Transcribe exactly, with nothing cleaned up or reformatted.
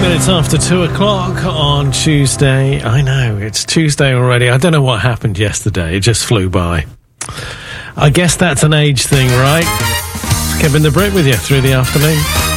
Minutes after two o'clock on Tuesday. I know, it's Tuesday already. I don't know what happened yesterday. It just flew by. I guess that's an age thing, right? Kevin the Brit with you through the afternoon.